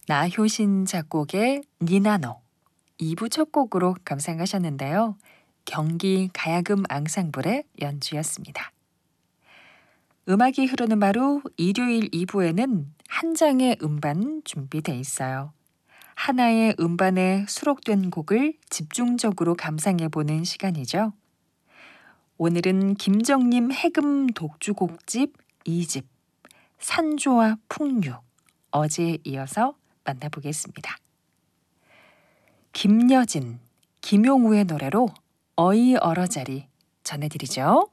나효신 작곡의 니나노 2부 첫 곡으로 감상하셨는데요. 경기 가야금 앙상블의 연주였습니다. 음악이 흐르는 바로 일요일 2부에는 한 장의 음반 준비돼 있어요. 하나의 음반에 수록된 곡을 집중적으로 감상해보는 시간이죠. 오늘은 김정림 해금 독주곡집 2집 산조와 풍류 어제에 이어서 만나보겠습니다. 김여진, 김용우의 노래로 어이 얼어자리 전해드리죠.